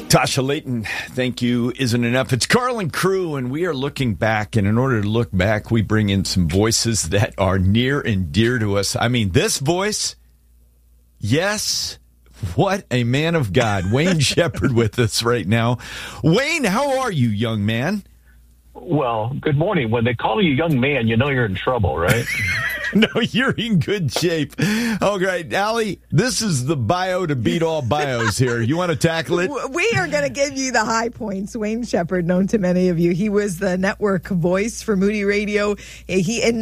Tasha Layton, thank you, isn't enough. It's Carl and crew, and we are looking back, and in order to look back, we bring in some voices that are near and dear to us. I mean, this voice, yes, what a man of God. Wayne Shepherd with us right now. Wayne, how are you, young man? Well, good morning. When they call you young man, you know you're in trouble, right? No, you're in good shape. All right, Allie, this is the bio to beat all bios here. You want to tackle it? We are going to give you the high points. Wayne Shepherd, known to many of you. He was the network voice for Moody Radio. In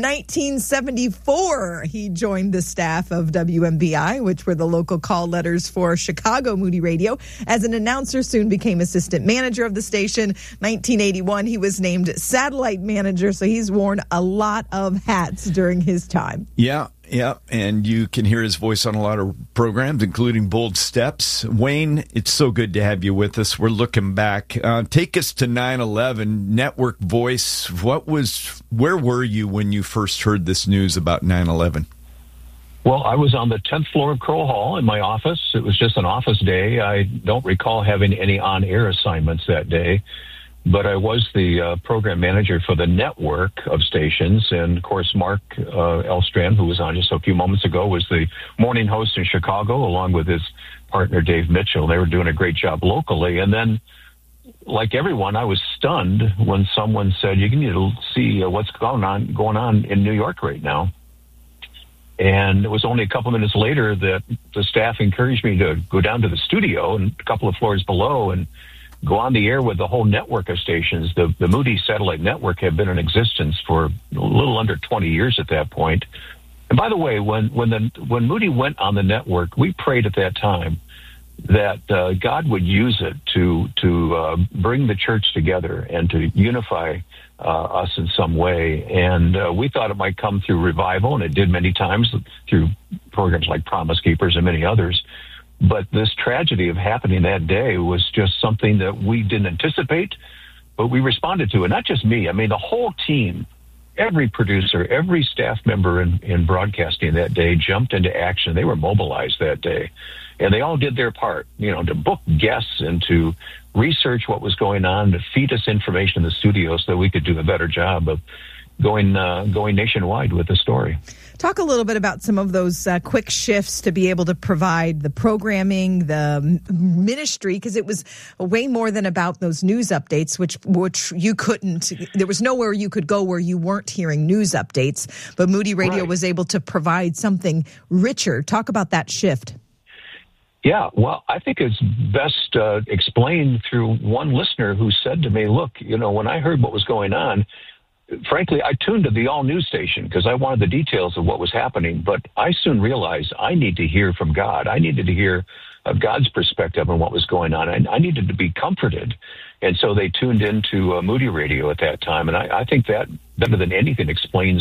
1974, he joined the staff of WMBI, which were the local call letters for Chicago Moody Radio. As an announcer, soon became assistant manager of the station. 1981, he was named satellite manager, so he's worn a lot of hats during his time. Yeah, and you can hear his voice on a lot of programs, including Bold Steps. Wayne, it's so good to have you with us. We're looking back. Take us to 9/11, network voice. Where were you when you first heard this news about 9/11? Well, I was on the 10th floor of Crow Hall in my office. It was just an office day. I don't recall having any on-air assignments that day. But I was the program manager for the network of stations. And, of course, Mark Elstrand, who was on just a few moments ago, was the morning host in Chicago, along with his partner, Dave Mitchell. They were doing a great job locally. And then, like everyone, I was stunned when someone said, you need to see what's going on in New York right now. And it was only a couple minutes later that the staff encouraged me to go down to the studio and a couple of floors below and go on the air with the whole network of stations. The Moody Satellite Network had been in existence for a little under 20 years at that point. And by the way, when Moody went on the network, we prayed at that time that God would use it to bring the church together and to unify us in some way. And we thought it might come through revival, and it did many times through programs like Promise Keepers and many others. But this tragedy of happening that day was just something that we didn't anticipate, but we responded to it. Not just me. I mean, the whole team, every producer, every staff member in broadcasting that day jumped into action. They were mobilized that day. And they all did their part, to book guests and to research what was going on, to feed us information in the studio so that we could do a better job of going nationwide with the story. Talk a little bit about some of those quick shifts to be able to provide the programming, the ministry, because it was way more than about those news updates, which you couldn't. There was nowhere you could go where you weren't hearing news updates. But Moody Radio was able to provide something richer. Talk about that shift. Yeah, well, I think it's best explained through one listener who said to me, look, when I heard what was going on, frankly, I tuned to the all-news station because I wanted the details of what was happening, but I soon realized I need to hear from God. I needed to hear of God's perspective on what was going on, and I needed to be comforted. And so they tuned into Moody Radio at that time, and I think that, better than anything, explains